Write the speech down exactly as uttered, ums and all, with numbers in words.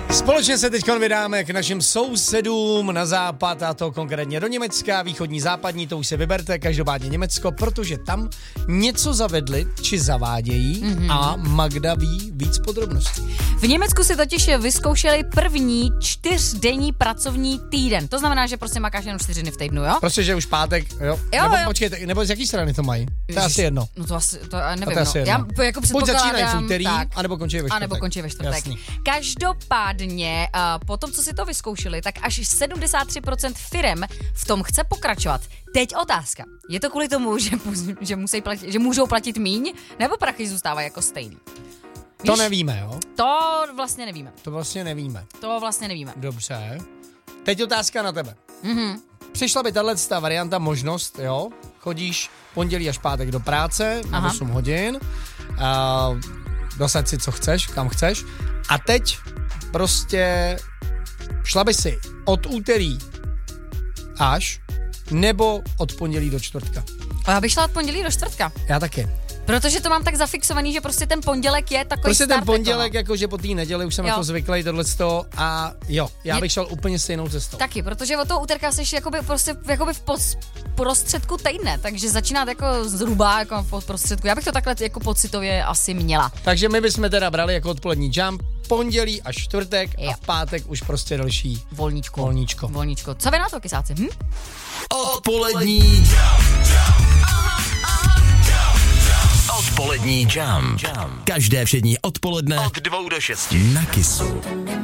Společně se teď vydáme k našim sousedům na západ, a to konkrétně do Německa, východní, západní, to už se vyberte, každopádně Německo, protože tam něco zavedli, či zavádějí, mm-hmm. a Magda ví víc podrobností. V Německu si totiž vyzkoušeli první čtyřdenní pracovní týden. To znamená, že prostě makáš jenom čtyři dny v týdnu, jo? Prostě, že už pátek, jo? jo nebo jo. počkejte, nebo z jaký strany to mají? To je asi jedno. No to asi, to nevím, to asi no. jedno. Já jako buď začínají v předpokládám, úterý, tak, anebo končí ve čtvrtek. anebo končí ve čtvrtek. Jasný. Každopádně, uh, po tom, co si to vyzkoušeli, tak až sedmdesát tři procent firem v tom chce pokračovat. Teď otázka. Je to kvůli tomu, že, že, musí platit, že můžou platit míň, nebo prachy zůstávají jako stejný? To nevíme, jo? To vlastně nevíme. To vlastně nevíme. To vlastně nevíme. Dobře. Teď otázka na tebe. Mhm. Přišla by tato varianta, možnost, jo? Chodíš pondělí až pátek do práce na Aha. osm hodin, uh, dosaď si, co chceš, kam chceš, a teď prostě šla by si od úterý až, nebo od pondělí do čtvrtka. A já bych šla od pondělí do čtvrtka. Já taky. Protože to mám tak zafixovaný, že prostě ten pondělek je takový Prostě start ten pondělek, toho. jakože po té neděli už jsem Jo. na to zvyklý, tohleto, a jo, já Je- bych šel úplně stejnou cestou. Taky, protože od toho úterka jsi jakoby, prostě, jakoby v pos, prostředku týdne, takže začínat jako zhruba jako v prostředku. Já bych to takhle jako pocitově asi měla. Takže my bychom teda brali jako odpolední jump pondělí až čtvrtek, Jo. a v pátek už prostě další Volníčko. volníčko. Volníčko. Co vy na to, kysáci? Hm? Odpolední Odpolední jump. Každé všední odpoledne od dvou do šesti na Kissu.